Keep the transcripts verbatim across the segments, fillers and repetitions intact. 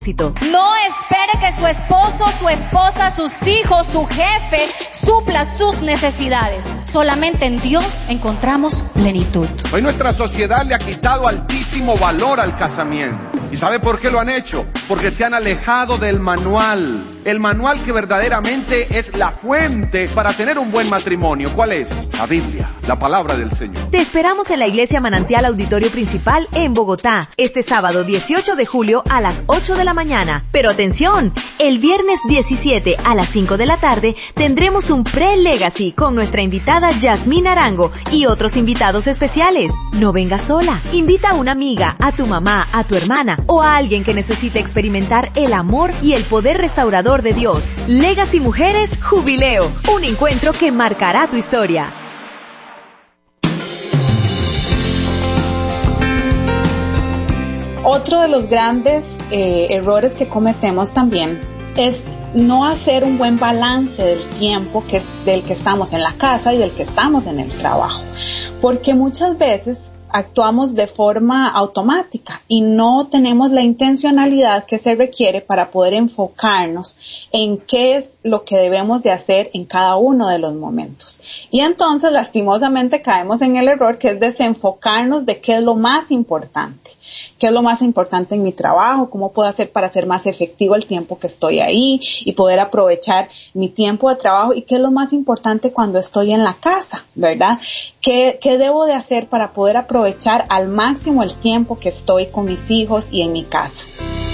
No espere que su esposo, su esposa, sus hijos, su jefe supla sus necesidades. Solamente en Dios encontramos plenitud. Hoy nuestra sociedad le ha quitado altísimo valor al casamiento. ¿Y sabe por qué lo han hecho? Porque se han alejado del manual. El manual que verdaderamente es la fuente para tener un buen matrimonio. ¿Cuál es? La Biblia, la palabra del Señor. Te esperamos en la Iglesia Manantial Auditorio Principal en Bogotá, este sábado dieciocho de julio a las ocho de la mañana. Pero atención, el viernes diecisiete a las cinco de la tarde tendremos un pre-legacy con nuestra invitada Yasmín Arango y otros invitados especiales. No vengas sola, invita a una amiga, a tu mamá, a tu hermana o a alguien que necesite experimentar el amor y el poder restaurador de Dios. Legacy Mujeres Jubileo, un encuentro que marcará tu historia. Otro de los grandes eh, errores que cometemos también es no hacer un buen balance del tiempo que es del que estamos en la casa y del que estamos en el trabajo, porque muchas veces actuamos de forma automática y no tenemos la intencionalidad que se requiere para poder enfocarnos en qué es lo que debemos de hacer en cada uno de los momentos. Y entonces, lastimosamente, caemos en el error que es desenfocarnos de qué es lo más importante. ¿Qué es lo más importante en mi trabajo? ¿Cómo puedo hacer para hacer más efectivo el tiempo que estoy ahí y poder aprovechar mi tiempo de trabajo? ¿Y qué es lo más importante cuando estoy en la casa, verdad? ¿Qué, qué debo de hacer para poder aprovechar al máximo el tiempo que estoy con mis hijos y en mi casa?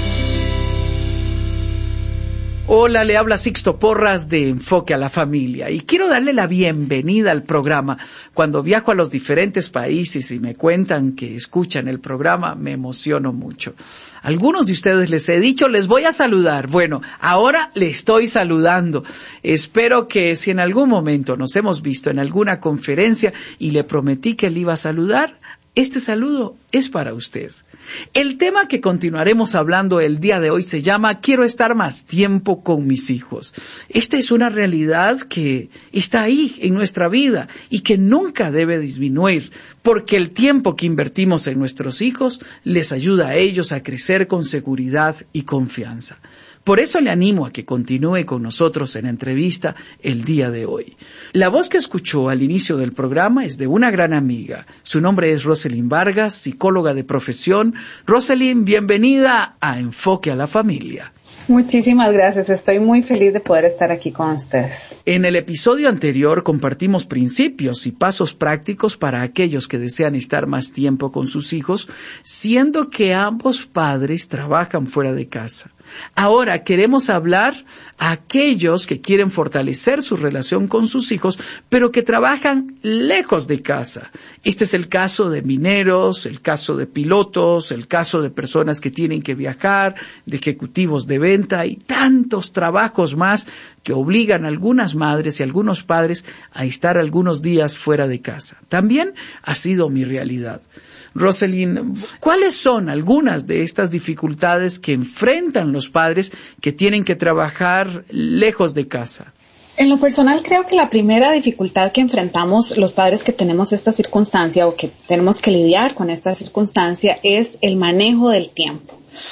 Hola, le habla Sixto Porras de Enfoque a la Familia y quiero darle la bienvenida al programa. Cuando viajo a los diferentes países y me cuentan que escuchan el programa, me emociono mucho. Algunos de ustedes les he dicho, les voy a saludar. Bueno, ahora le estoy saludando. Espero que si en algún momento nos hemos visto en alguna conferencia y le prometí que le iba a saludar, este saludo es para usted. El tema que continuaremos hablando el día de hoy se llama Quiero estar más tiempo con mis hijos. Esta es una realidad que está ahí en nuestra vida y que nunca debe disminuir, porque el tiempo que invertimos en nuestros hijos les ayuda a ellos a crecer con seguridad y confianza. Por eso le animo a que continúe con nosotros en la entrevista el día de hoy. La voz que escuchó al inicio del programa es de una gran amiga. Su nombre es Roselyn Vargas, psicóloga de profesión. Roselyn, bienvenida a Enfoque a la Familia. Muchísimas gracias, estoy muy feliz de poder estar aquí con ustedes. En el episodio anterior compartimos principios y pasos prácticos para aquellos que desean estar más tiempo con sus hijos, siendo que ambos padres trabajan fuera de casa. Ahora queremos hablar a aquellos que quieren fortalecer su relación con sus hijos, pero que trabajan lejos de casa. Este es el caso de mineros, el caso de pilotos, el caso de personas que tienen que viajar, de ejecutivos de venta y tantos trabajos más que obligan a algunas madres y a algunos padres a estar algunos días fuera de casa. También ha sido mi realidad. Roselyn, ¿cuáles son algunas de estas dificultades que enfrentan los padres que tienen que trabajar lejos de casa? En lo personal, creo que la primera dificultad que enfrentamos los padres que tenemos esta circunstancia o que tenemos que lidiar con esta circunstancia es el manejo del tiempo.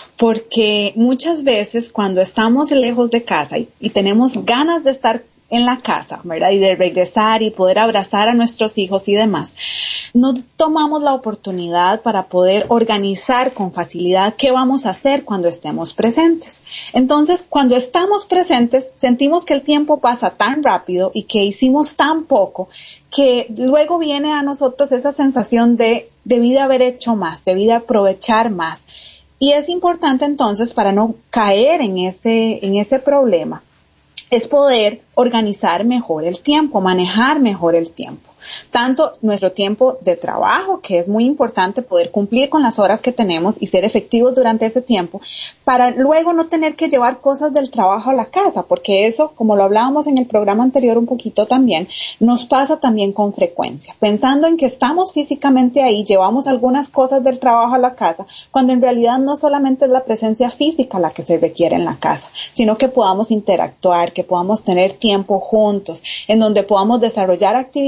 Porque muchas veces cuando estamos lejos de casa y, y tenemos ganas de estar en la casa, ¿verdad? Y de regresar y poder abrazar a nuestros hijos y demás, no tomamos la oportunidad para poder organizar con facilidad qué vamos a hacer cuando estemos presentes. Entonces, cuando estamos presentes, sentimos que el tiempo pasa tan rápido y que hicimos tan poco que luego viene a nosotros esa sensación de debí de haber hecho más, debí de aprovechar más. Y es importante entonces, para no caer en ese, en ese problema, es poder organizar mejor el tiempo, manejar mejor el tiempo. Tanto nuestro tiempo de trabajo, que es muy importante poder cumplir con las horas que tenemos y ser efectivos durante ese tiempo, para luego no tener que llevar cosas del trabajo a la casa, porque eso, como lo hablábamos en el programa anterior un poquito también, nos pasa también con frecuencia. Pensando en que estamos físicamente ahí, llevamos algunas cosas del trabajo a la casa, cuando en realidad no solamente es la presencia física la que se requiere en la casa, sino que podamos interactuar, que podamos tener tiempo juntos, en donde podamos desarrollar actividades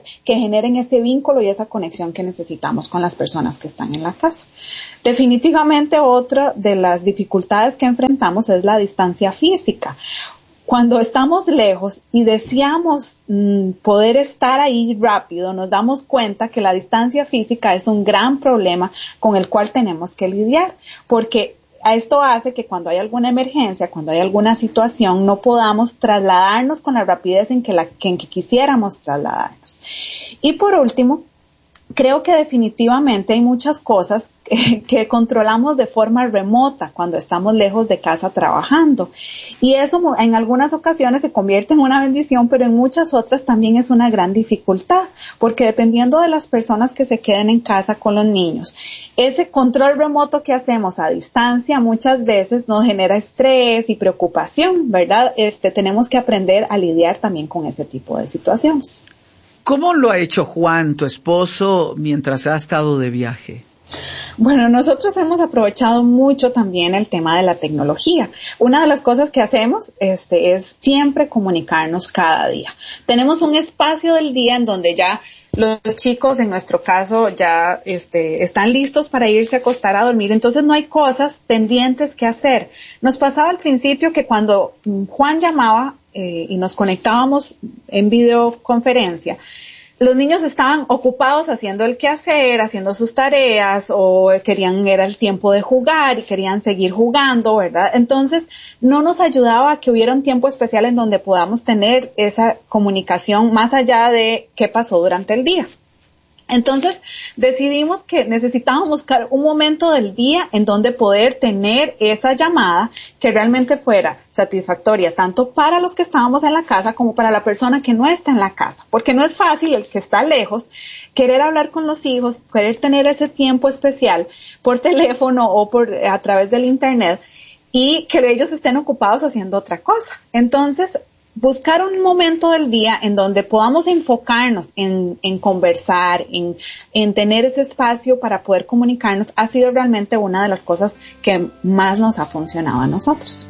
que generen ese vínculo y esa conexión que necesitamos con las personas que están en la casa. Definitivamente otra de las dificultades que enfrentamos es la distancia física. Cuando estamos lejos y deseamos mmm, poder estar ahí rápido, nos damos cuenta que la distancia física es un gran problema con el cual tenemos que lidiar, porque esto hace que cuando hay alguna emergencia, cuando hay alguna situación, no podamos trasladarnos con la rapidez en que, la, que, en que quisiéramos trasladarnos. Y por último, creo que definitivamente hay muchas cosas que, que controlamos de forma remota cuando estamos lejos de casa trabajando. Y eso en algunas ocasiones se convierte en una bendición, pero en muchas otras también es una gran dificultad, porque dependiendo de las personas que se queden en casa con los niños, ese control remoto que hacemos a distancia muchas veces nos genera estrés y preocupación, ¿verdad? Este, tenemos que aprender a lidiar también con ese tipo de situaciones. ¿Cómo lo ha hecho Juan, tu esposo, mientras ha estado de viaje? Bueno, nosotros hemos aprovechado mucho también el tema de la tecnología. Una de las cosas que hacemos este, es siempre comunicarnos cada día. Tenemos un espacio del día en donde ya los chicos, en nuestro caso, ya este, están listos para irse a acostar a dormir, entonces no hay cosas pendientes que hacer. Nos pasaba al principio que cuando Juan llamaba eh, y nos conectábamos en videoconferencia, los niños estaban ocupados haciendo el quehacer, haciendo sus tareas, o querían, era el tiempo de jugar y querían seguir jugando, ¿verdad? Entonces, no nos ayudaba a que hubiera un tiempo especial en donde podamos tener esa comunicación más allá de qué pasó durante el día. Entonces, decidimos que necesitábamos buscar un momento del día en donde poder tener esa llamada que realmente fuera satisfactoria, tanto para los que estábamos en la casa como para la persona que no está en la casa. Porque no es fácil el que está lejos querer hablar con los hijos, querer tener ese tiempo especial por teléfono o por a través del internet y que ellos estén ocupados haciendo otra cosa. Entonces, buscar un momento del día en donde podamos enfocarnos en, en conversar, en, en tener ese espacio para poder comunicarnos, ha sido realmente una de las cosas que más nos ha funcionado a nosotros.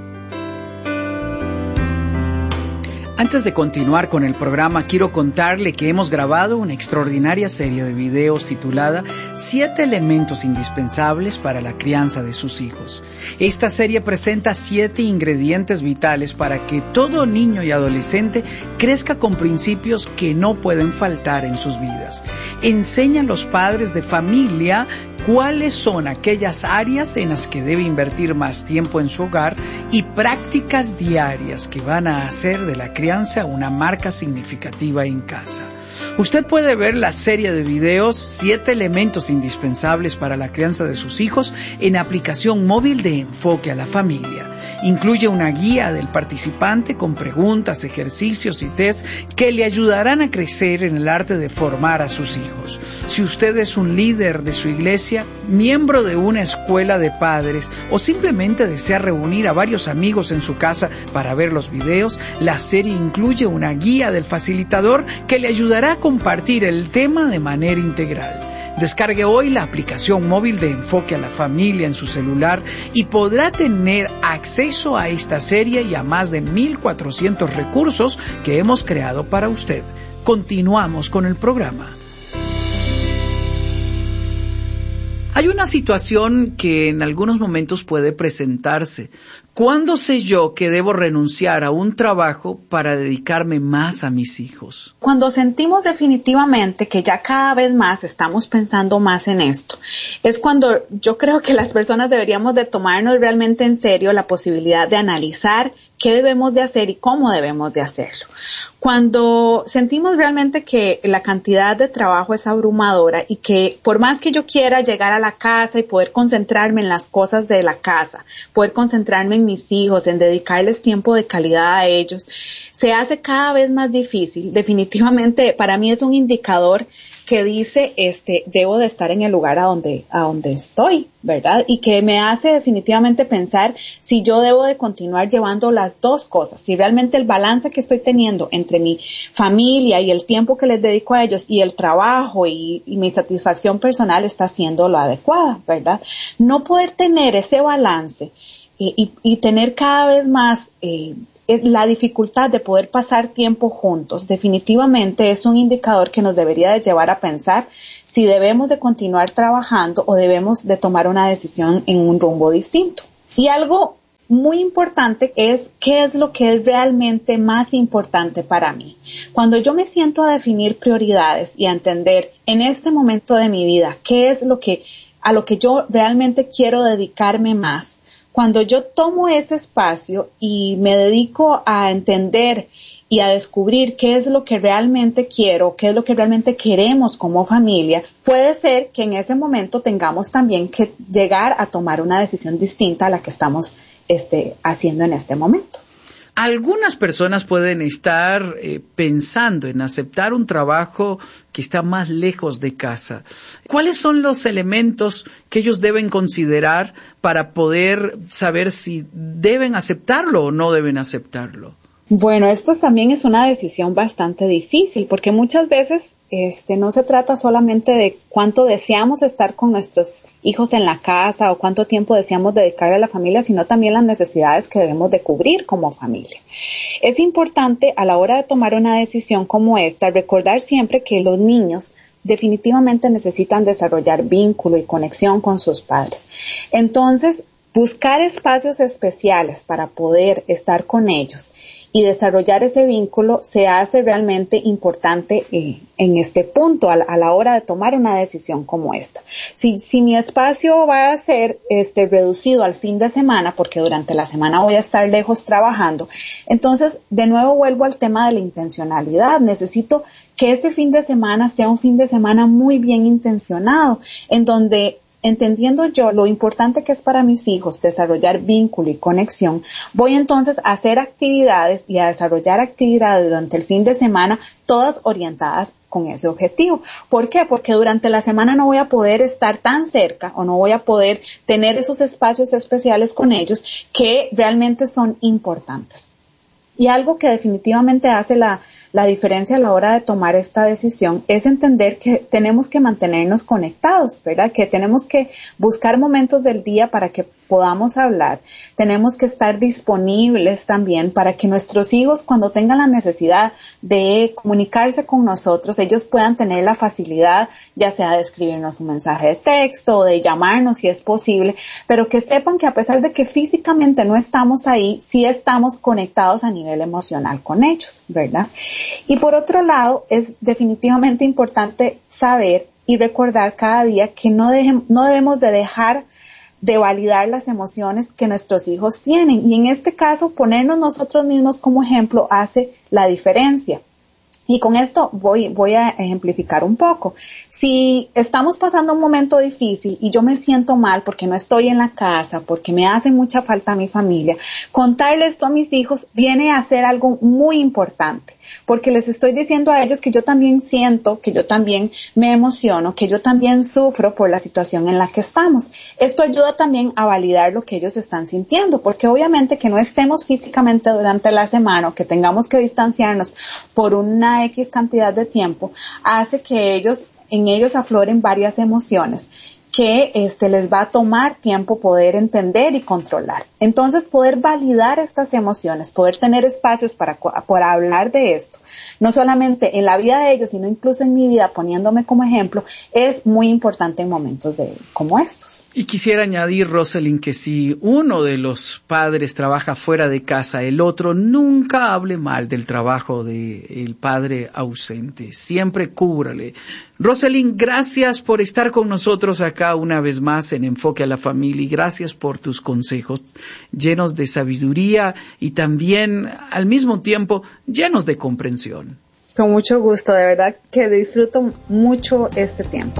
Antes de continuar con el programa, quiero contarle que hemos grabado una extraordinaria serie de videos titulada Siete elementos indispensables para la crianza de sus hijos. Esta serie presenta siete ingredientes vitales para que todo niño y adolescente crezca con principios que no pueden faltar en sus vidas. Enseña a los padres de familia cuáles son aquellas áreas en las que debe invertir más tiempo en su hogar y prácticas diarias que van a hacer de la crianza una marca significativa en casa. Usted puede ver la serie de videos Siete elementos indispensables para la crianza de sus hijos en la aplicación móvil de Enfoque a la Familia. Incluye una guía del participante con preguntas, ejercicios y test que le ayudarán a crecer en el arte de formar a sus hijos. Si usted es un líder de su iglesia, miembro de una escuela de padres o simplemente desea reunir a varios amigos en su casa para ver los videos, la serie incluye una guía del facilitador que le ayudará a compartir el tema de manera integral. Descargue hoy la aplicación móvil de Enfoque a la Familia en su celular y podrá tener acceso a esta serie y a más de mil cuatrocientos recursos que hemos creado para usted. Continuamos con el programa. Hay una situación que en algunos momentos puede presentarse. ¿Cuándo sé yo que debo renunciar a un trabajo para dedicarme más a mis hijos? Cuando sentimos definitivamente que ya cada vez más estamos pensando más en esto, es cuando yo creo que las personas deberíamos de tomarnos realmente en serio la posibilidad de analizar qué debemos de hacer y cómo debemos de hacerlo. Cuando sentimos realmente que la cantidad de trabajo es abrumadora y que por más que yo quiera llegar a la casa y poder concentrarme en las cosas de la casa, poder concentrarme en mis hijos, en dedicarles tiempo de calidad a ellos, se hace cada vez más difícil. Definitivamente para mí es un indicador que dice, este, debo de estar en el lugar a donde, a donde estoy, ¿verdad? Y que me hace definitivamente pensar si yo debo de continuar llevando las dos cosas, si realmente el balance que estoy teniendo entre mi familia y el tiempo que les dedico a ellos y el trabajo y, y mi satisfacción personal está siendo lo adecuada, ¿verdad? No poder tener ese balance y, y, y tener cada vez más, eh, la dificultad de poder pasar tiempo juntos definitivamente es un indicador que nos debería de llevar a pensar si debemos de continuar trabajando o debemos de tomar una decisión en un rumbo distinto. Y algo muy importante es qué es lo que es realmente más importante para mí. Cuando yo me siento a definir prioridades y a entender en este momento de mi vida qué es lo que, a lo que yo realmente quiero dedicarme más, cuando yo tomo ese espacio y me dedico a entender y a descubrir qué es lo que realmente quiero, qué es lo que realmente queremos como familia, puede ser que en ese momento tengamos también que llegar a tomar una decisión distinta a la que estamos este, haciendo en este momento. Algunas personas pueden estar eh, pensando en aceptar un trabajo que está más lejos de casa. ¿Cuáles son los elementos que ellos deben considerar para poder saber si deben aceptarlo o no deben aceptarlo? Bueno, esto también es una decisión bastante difícil porque muchas veces este, no se trata solamente de cuánto deseamos estar con nuestros hijos en la casa o cuánto tiempo deseamos dedicarle a la familia, sino también las necesidades que debemos de cubrir como familia. Es importante a la hora de tomar una decisión como esta recordar siempre que los niños definitivamente necesitan desarrollar vínculo y conexión con sus padres. Entonces, buscar espacios especiales para poder estar con ellos y desarrollar ese vínculo se hace realmente importante eh, en este punto, a, a la hora de tomar una decisión como esta. Si, si mi espacio va a ser este, reducido al fin de semana, porque durante la semana voy a estar lejos trabajando, entonces de nuevo vuelvo al tema de la intencionalidad. Necesito que este fin de semana sea un fin de semana muy bien intencionado, en donde entendiendo yo lo importante que es para mis hijos desarrollar vínculo y conexión, voy entonces a hacer actividades y a desarrollar actividades durante el fin de semana, todas orientadas con ese objetivo. ¿Por qué? Porque durante la semana no voy a poder estar tan cerca o no voy a poder tener esos espacios especiales con ellos que realmente son importantes. Y algo que definitivamente hace la La diferencia a la hora de tomar esta decisión es entender que tenemos que mantenernos conectados, ¿verdad? Que tenemos que buscar momentos del día para que podamos hablar. Tenemos que estar disponibles también para que nuestros hijos, cuando tengan la necesidad de comunicarse con nosotros, ellos puedan tener la facilidad, ya sea de escribirnos un mensaje de texto o de llamarnos si es posible, pero que sepan que a pesar de que físicamente no estamos ahí, sí estamos conectados a nivel emocional con ellos, ¿verdad? Y por otro lado, es definitivamente importante saber y recordar cada día que no, deje, no debemos de dejar de validar las emociones que nuestros hijos tienen. Y en este caso, ponernos nosotros mismos como ejemplo hace la diferencia. Y con esto voy, voy a ejemplificar un poco. Si estamos pasando un momento difícil y yo me siento mal porque no estoy en la casa, porque me hace mucha falta mi familia, contarle esto a mis hijos viene a ser algo muy importante. Porque les estoy diciendo a ellos que yo también siento, que yo también me emociono, que yo también sufro por la situación en la que estamos. Esto ayuda también a validar lo que ellos están sintiendo, porque obviamente que no estemos físicamente durante la semana o que tengamos que distanciarnos por una X cantidad de tiempo, hace que ellos, en ellos afloren varias emociones que este les va a tomar tiempo poder entender y controlar. Entonces, poder validar estas emociones, poder tener espacios para, para hablar de esto, no solamente en la vida de ellos, sino incluso en mi vida, poniéndome como ejemplo, es muy importante en momentos de, como estos. Y quisiera añadir, Rosalind, que si uno de los padres trabaja fuera de casa, el otro nunca hable mal del trabajo del padre ausente. Siempre cúbrale. Rosalind, gracias por estar con nosotros acá una vez más en Enfoque a la Familia y gracias por tus consejos llenos de sabiduría y también al mismo tiempo llenos de comprensión. Con mucho gusto, de verdad que disfruto mucho este tiempo.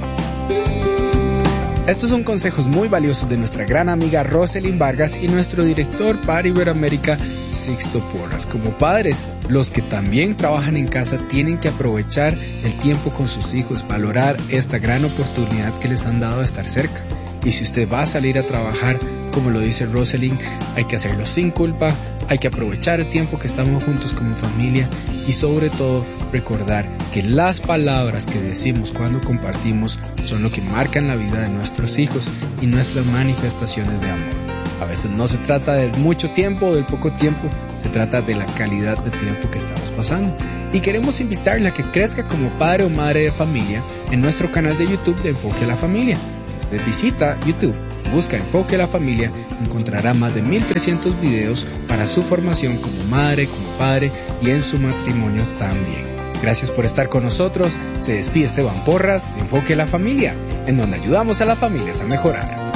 Estos son consejos muy valiosos de nuestra gran amiga Rosalind Vargas y nuestro director para Iberoamérica, Sixto Porras. Como padres, los que también trabajan en casa tienen que aprovechar el tiempo con sus hijos, valorar esta gran oportunidad que les han dado de estar cerca. Y si usted va a salir a trabajar, como lo dice Rosalind, hay que hacerlo sin culpa, hay que aprovechar el tiempo que estamos juntos como familia y sobre todo recordar que las palabras que decimos cuando compartimos son lo que marcan la vida de nuestros hijos y nuestras manifestaciones de amor. A veces no se trata de mucho tiempo o del poco tiempo, Se trata de la calidad de tiempo que estamos pasando. Y queremos invitarle a que crezca como padre o madre de familia en nuestro canal de YouTube de Enfoque a la Familia. Si usted visita YouTube, busca Enfoque a la Familia, encontrará más de mil trescientos videos para su formación como madre, como padre y en su matrimonio también. Gracias por estar con nosotros. Se despide Esteban Porras de Enfoque a la Familia, en donde ayudamos a las familias a mejorar.